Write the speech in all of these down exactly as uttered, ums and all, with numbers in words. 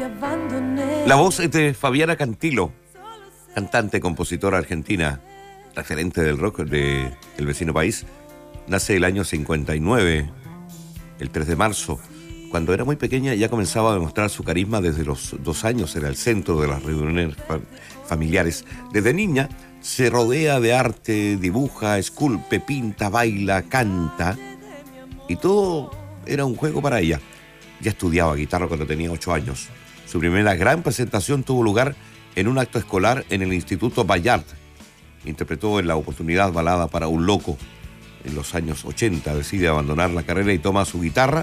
La voz es de Fabiana Cantilo, cantante, compositora argentina, referente del rock de el vecino país. Nace el año cincuenta y nueve, el tres de marzo. Cuando era muy pequeña ya comenzaba a demostrar su carisma desde los dos años, era el centro de las reuniones familiares. Desde niña se rodea de arte, dibuja, esculpe, pinta, baila, canta, y todo era un juego para ella. Ya estudiaba guitarra cuando tenía ocho años. Su primera gran presentación tuvo lugar en un acto escolar en el Instituto Bayard. Interpretó en la oportunidad Balada para un loco. En los años ochenta decide abandonar la carrera y toma su guitarra,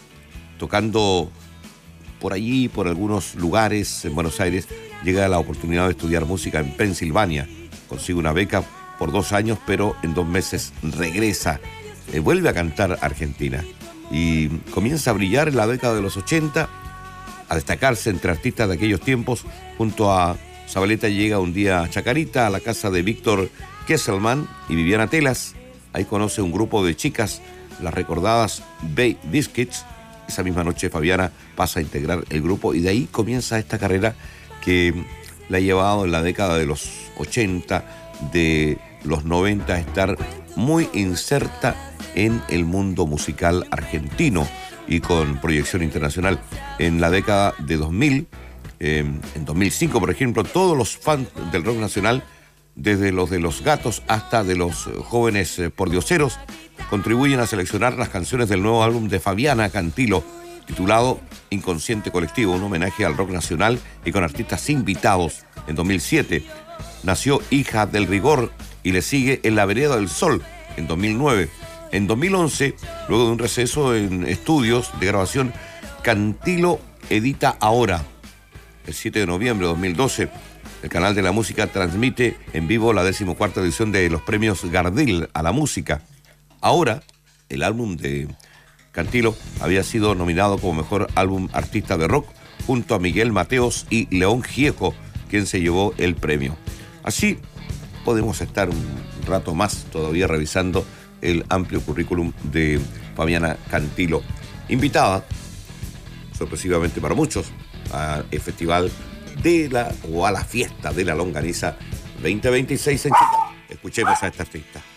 tocando por allí, por algunos lugares en Buenos Aires. Llega la oportunidad de estudiar música en Pensilvania. Consigue una beca por dos años, pero en dos meses regresa. Eh, vuelve a cantar Argentina y comienza a brillar en la década de los ochenta, a destacarse entre artistas de aquellos tiempos. Junto a Zabaleta llega un día a Chacarita, a la casa de Víctor Kesselman y Viviana Telas. Ahí conoce un grupo de chicas, las recordadas Bay Biscuits. Esa misma noche Fabiana pasa a integrar el grupo y de ahí comienza esta carrera que la ha llevado en la década de los ochenta, de los noventa, a estar muy inserta en el mundo musical argentino y con proyección internacional. En la década de dos mil, eh, en dos mil cinco, por ejemplo, todos los fans del rock nacional, desde los de Los Gatos hasta de los jóvenes eh, pordioseros, contribuyen a seleccionar las canciones del nuevo álbum de Fabiana Cantilo, titulado Inconsciente Colectivo, un homenaje al rock nacional y con artistas invitados. En dos mil siete nació Hija del Rigor y le sigue En la Vereda del Sol en dos mil nueve. En dos mil once, luego de un receso en estudios de grabación, Cantilo edita Ahora. El siete de noviembre de dos mil doce, el Canal de la Música transmite en vivo la decimocuarta edición de los premios Gardel a la música. Ahora, el álbum de Cantilo había sido nominado como mejor álbum artista de rock junto a Miguel Mateos y León Gieco, quien se llevó el premio. Así podemos estar un rato más todavía revisando el amplio currículum de Fabiana Cantilo, invitada, sorpresivamente para muchos, al Festival de la, o a la Fiesta de la Longaniza veinte veintiséis en Chile. Escuchemos a esta artista.